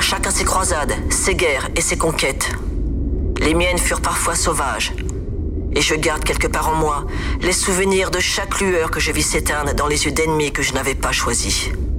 Chacun ses croisades, ses guerres et ses conquêtes. Les miennes furent parfois sauvages. Et je garde quelque part en moi les souvenirs de chaque lueur que je vis s'éteindre dans les yeux d'ennemis que je n'avais pas choisis.